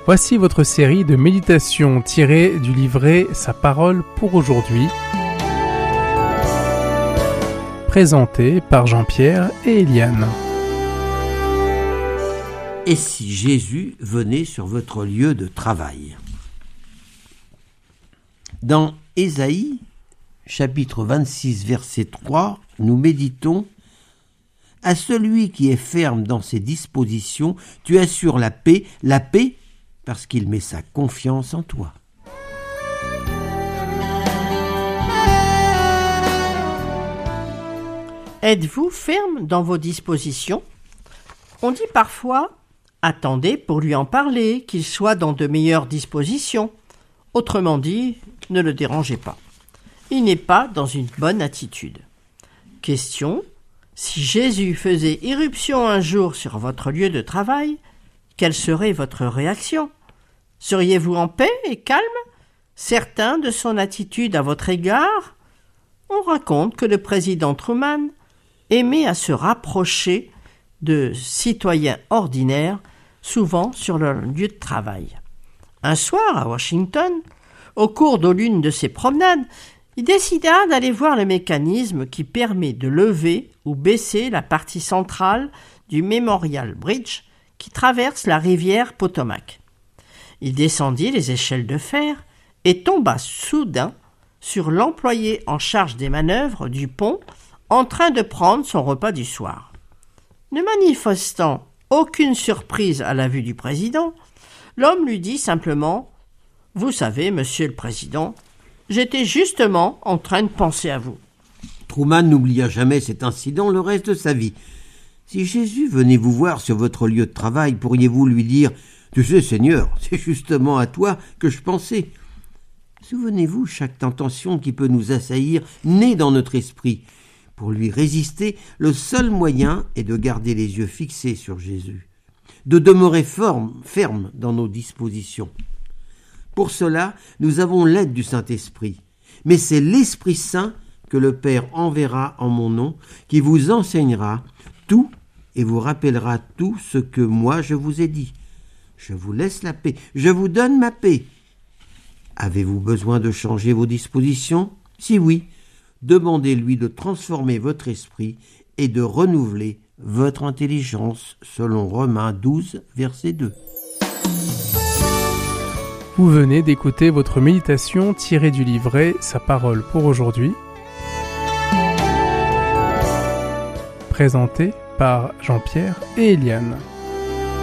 Voici votre série de méditations tirées du livret Sa parole pour aujourd'hui, présentée par Jean-Pierre et Eliane. Et si Jésus venait sur votre lieu de travail? Dans Ésaïe, chapitre 26, verset 3, nous méditons: à celui qui est ferme dans ses dispositions, tu assures la paix parce qu'il met sa confiance en toi. Êtes-vous ferme dans vos dispositions? On dit parfois « attendez pour lui en parler, qu'il soit dans de meilleures dispositions ». Autrement dit, ne le dérangez pas. Il n'est pas dans une bonne attitude. Question: si Jésus faisait irruption un jour sur votre lieu de travail, quelle serait votre réaction? Seriez-vous en paix et calme, certain de son attitude à votre égard? On raconte que le président Truman aimait à se rapprocher de citoyens ordinaires, souvent sur leur lieu de travail. Un soir, à Washington, au cours de l'une de ses promenades, il décida d'aller voir le mécanisme qui permet de lever ou baisser la partie centrale du Memorial Bridge qui traverse la rivière Potomac. Il descendit les échelles de fer et tomba soudain sur l'employé en charge des manœuvres du pont en train de prendre son repas du soir. Ne manifestant aucune surprise à la vue du président, l'homme lui dit simplement: « Vous savez, monsieur le président, j'étais justement en train de penser à vous. » Truman n'oublia jamais cet incident le reste de sa vie. Si Jésus venait vous voir sur votre lieu de travail, pourriez-vous lui dire: « Tu sais, Seigneur, c'est justement à toi que je pensais. » Souvenez-vous, chaque tentation qui peut nous assaillir naît dans notre esprit. Pour lui résister, le seul moyen est de garder les yeux fixés sur Jésus, de demeurer ferme dans nos dispositions. Pour cela, nous avons l'aide du Saint-Esprit. Mais c'est l'Esprit Saint que le Père enverra en mon nom, qui vous enseignera tout et vous rappellera tout ce que moi je vous ai dit. Je vous laisse la paix, je vous donne ma paix. Avez-vous besoin de changer vos dispositions? Si oui, demandez-lui de transformer votre esprit et de renouveler votre intelligence, selon Romains 12, verset 2. Vous venez d'écouter votre méditation tirée du livret Sa parole pour aujourd'hui, présentée par Jean-Pierre et Eliane.